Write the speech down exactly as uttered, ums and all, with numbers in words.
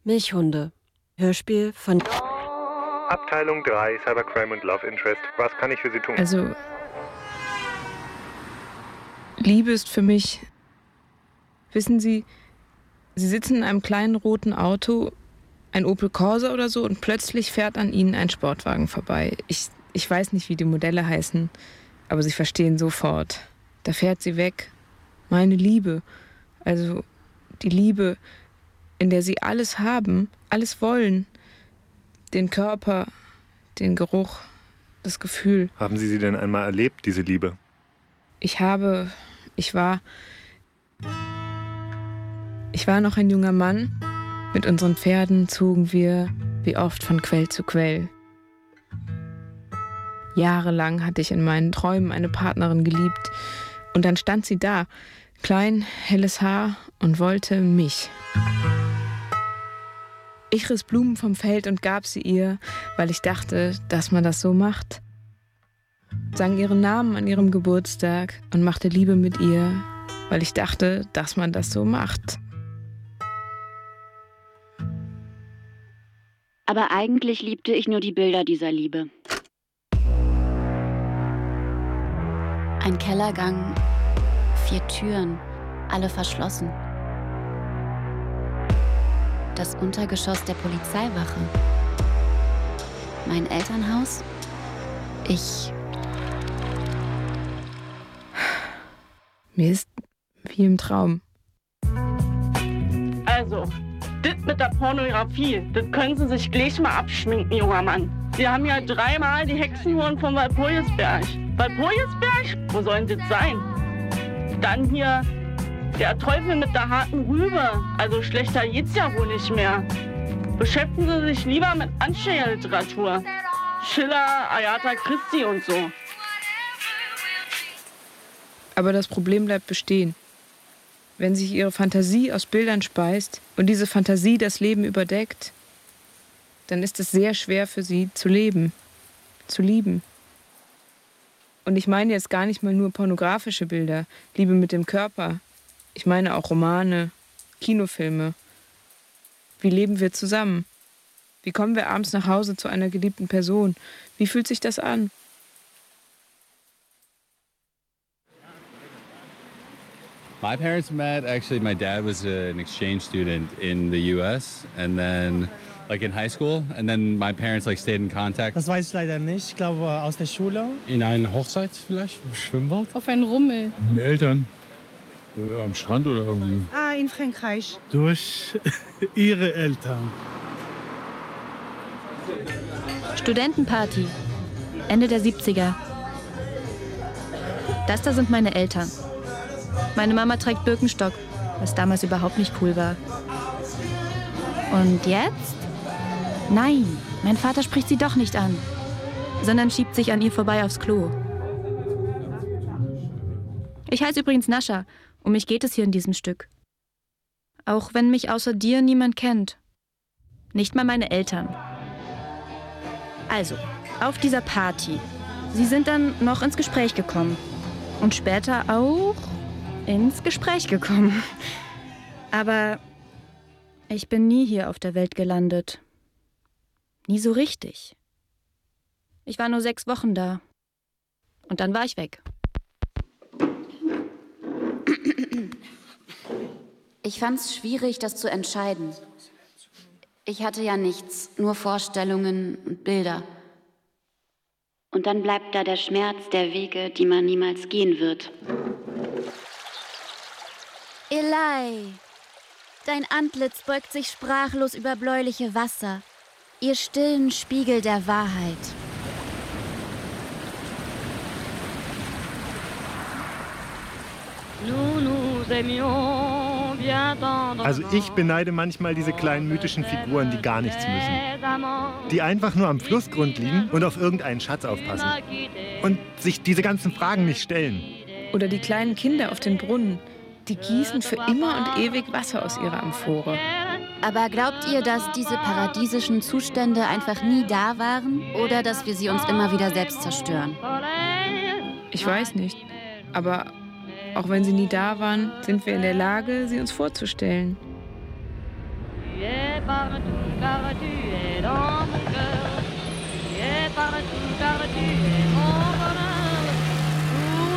Milchhunde. Hörspiel von Abteilung drei, Cybercrime und Love Interest. Was kann ich für Sie tun? Also, Liebe ist für mich, wissen Sie, Sie sitzen in einem kleinen roten Auto, ein Opel Corsa oder so, und plötzlich fährt an Ihnen ein Sportwagen vorbei. Ich, ich weiß nicht, wie die Modelle heißen, aber Sie verstehen sofort. Da fährt sie weg. Meine Liebe, also die Liebe, in der Sie alles haben, alles wollen. Den Körper, den Geruch, das Gefühl. Haben Sie sie denn einmal erlebt, diese Liebe? Ich habe, ich war, ich war noch ein junger Mann. Mit unseren Pferden zogen wir wie oft von Quell zu Quell. Jahrelang hatte ich in meinen Träumen eine Partnerin geliebt. Und dann stand sie da, klein, helles Haar und wollte mich. Ich riss Blumen vom Feld und gab sie ihr, weil ich dachte, dass man das so macht. Sang ihren Namen an ihrem Geburtstag und machte Liebe mit ihr, weil ich dachte, dass man das so macht. Aber eigentlich liebte ich nur die Bilder dieser Liebe. Ein Kellergang, vier Türen, alle verschlossen. Das Untergeschoss der Polizeiwache. Mein Elternhaus. Ich. Mir ist wie im Traum. Also, das mit der Pornografie, das können Sie sich gleich mal abschminken, junger Mann. Sie haben ja dreimal die Hexenhuren von Walpurgisberg. Walpurgisberg? Wo soll denn das sein? Dann hier der Teufel mit der harten Rübe. Also schlechter geht's ja wohl nicht mehr. Beschäftigen Sie sich lieber mit Ansteigerliteratur. Schiller, Agatha Christie und so. Aber das Problem bleibt bestehen. Wenn sich ihre Fantasie aus Bildern speist und diese Fantasie das Leben überdeckt, dann ist es sehr schwer für sie zu leben, zu lieben. Und ich meine jetzt gar nicht mal nur pornografische Bilder, Liebe mit dem Körper. Ich meine auch Romane, Kinofilme. Wie leben wir zusammen? Wie kommen wir abends nach Hause zu einer geliebten Person? Wie fühlt sich das an? My parents met, actually my dad was a, an exchange student in the U S and then like in high school and then my parents like stayed in contact. Das weiß ich leider nicht, ich glaube aus der Schule. In einer Hochzeit vielleicht, im Schwimmbad. Auf einen Rummel. Mit Eltern. Äh, am Strand oder irgendwie. Ah, in Frankreich. Durch ihre Eltern. Studentenparty. Ende der siebziger. Das da sind meine Eltern. Meine Mama trägt Birkenstock, was damals überhaupt nicht cool war. Und jetzt? Nein, mein Vater spricht sie doch nicht an, sondern schiebt sich an ihr vorbei aufs Klo. Ich heiße übrigens Nascha, um mich geht es hier in diesem Stück. Auch wenn mich außer dir niemand kennt. Nicht mal meine Eltern. Also, auf dieser Party. Sie sind dann noch ins Gespräch gekommen. Und später auch ins Gespräch gekommen. Aber ich bin nie hier auf der Welt gelandet. Nie so richtig. Ich war nur sechs Wochen da. Und dann war ich weg. Ich fand's schwierig, das zu entscheiden. Ich hatte ja nichts, nur Vorstellungen und Bilder. Und dann bleibt da der Schmerz der Wege, die man niemals gehen wird. Eli, dein Antlitz beugt sich sprachlos über bläuliche Wasser, ihr stillen Spiegel der Wahrheit. Also ich beneide manchmal diese kleinen mythischen Figuren, die gar nichts müssen. Die einfach nur am Flussgrund liegen und auf irgendeinen Schatz aufpassen. Und sich diese ganzen Fragen nicht stellen. Oder die kleinen Kinder auf den Brunnen. Die gießen für immer und ewig Wasser aus ihrer Amphore. Aber glaubt ihr, dass diese paradiesischen Zustände einfach nie da waren? Oder dass wir sie uns immer wieder selbst zerstören? Ich weiß nicht. Aber auch wenn sie nie da waren, sind wir in der Lage, sie uns vorzustellen. es partout car tu es dans mon cœur.